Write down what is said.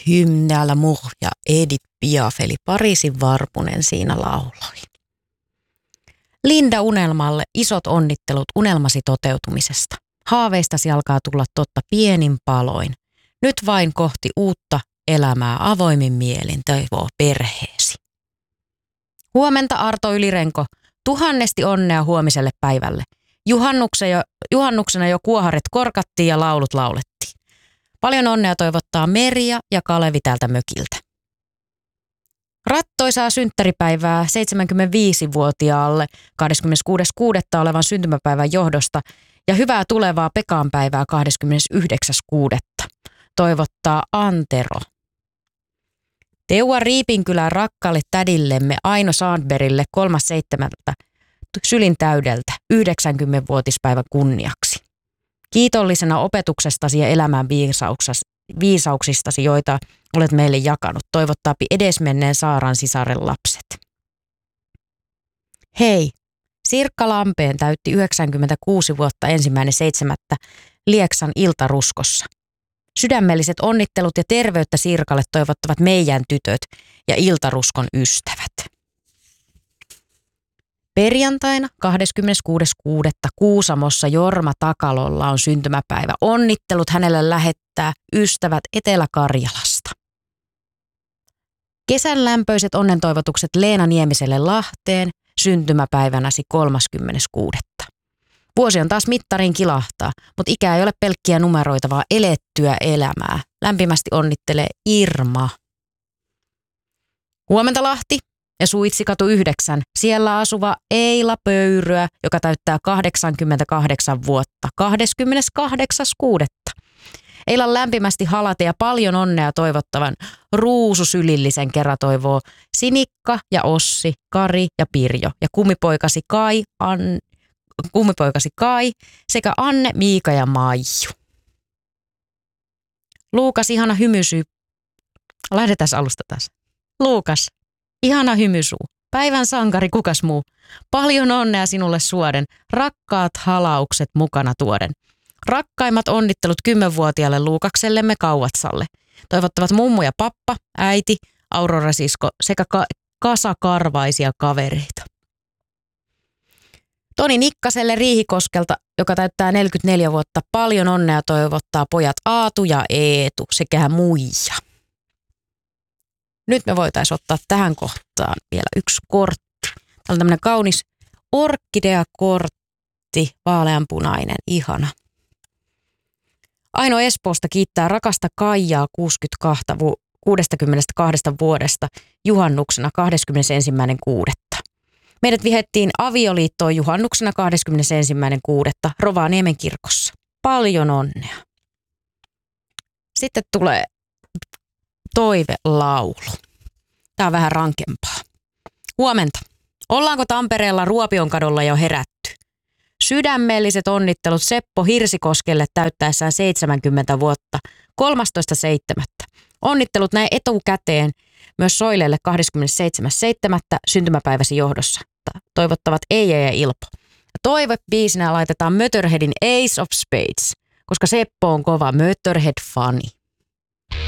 Hymne à l'amour ja Edith Piaf eli Pariisin Varpunen siinä lauloi. Linda Unelmalle isot onnittelut unelmasi toteutumisesta. Haaveistasi alkaa tulla totta pienin paloin. Nyt vain kohti uutta elämää avoimin mielin toivoo perheesi. Huomenta Arto Ylirenko, tuhannesti onnea huomiselle päivälle. Juhannuksena jo kuoharet korkattiin ja laulut laulettiin. Paljon onnea toivottaa Merja ja Kalevi täältä mökiltä. Rattoisaa synttäripäivää 75-vuotiaalle 26.6. olevan syntymäpäivän johdosta ja hyvää tulevaa Pekan päivää 29.6. toivottaa Antero. Teua Riipinkylän rakkaalle tädillemme Aino Sandbergille 3.7. sylin täydeltä 90-vuotispäivän kunniaksi. Kiitollisena opetuksestasi ja elämän viisauksistasi, joita olet meille jakanut, toivottaapi edesmenneen Saaran sisaren lapset. Hei, Sirkka Lampeen täytti 96 vuotta 1.7. Lieksan iltaruskossa. Sydämelliset onnittelut ja terveyttä Sirkalle toivottavat meidän tytöt ja iltaruskon ystävät. Perjantaina 26.6. Kuusamossa Jorma Takalolla on syntymäpäivä. Onnittelut hänelle lähettää ystävät Etelä-Karjalasta. Kesän lämpöiset onnentoivotukset Leena Niemiselle Lahteen syntymäpäivänäsi 30.6. Vuosi on taas mittariin kilahtaa, mutta ikä ei ole pelkkiä numeroita, vaan elettyä elämää. Lämpimästi onnittelee Irma. Huomenta Lahti ja Suitsikatu 9. Siellä asuva Eila Pöyryä, joka täyttää 88 vuotta 28.6. Eilan lämpimästi halata ja paljon onnea toivottavan ruususylillisen kerran toivoo Sinikka ja Ossi, Kari ja Pirjo ja kummipoikasi Kai sekä Anne, Miika ja Maiju. Luukas, ihana hymysy. Lähdetään alusta taas. Luukas, ihana hymysuu. Päivän sankari, kukas muu. Paljon onnea sinulle suoden. Rakkaat halaukset mukana tuoden. Rakkaimmat onnittelut 10-vuotiaalle Luukaksellemme Kauvatsalle. Toivottavat mummu ja pappa, äiti, Aurora sisko sekä kasa karvaisia kavereita. Toni Nikkaselle Riihikoskelta, joka täyttää 44 vuotta, paljon onnea toivottaa pojat Aatu ja Eetu sekä muija. Nyt me voitaisiin ottaa tähän kohtaan vielä yksi kortti. Täällä on tämmöinen kaunis orkideakortti, vaaleanpunainen, ihana. Aino Espoosta kiittää rakasta Kaijaa 62 vuodesta juhannuksena 21.6. Meidät vihettiin avioliittoon juhannuksena 21.6. Rovaniemen kirkossa. Paljon onnea. Sitten tulee toivelaulu. Tämä on vähän rankempaa. Huomenta. Ollaanko Tampereella Ruopionkadulla jo herätty? Sydämelliset onnittelut Seppo Hirsikoskelle täyttäessään 70 vuotta 13.7. Onnittelut näin etukäteen myös Soilelle 27.7. syntymäpäiväsi johdossa. Toivottavat Eija ja Ilpo. Toivebiisinä laitetaan Motörheadin Ace of Spades, koska Seppo on kova Motörhead-fani.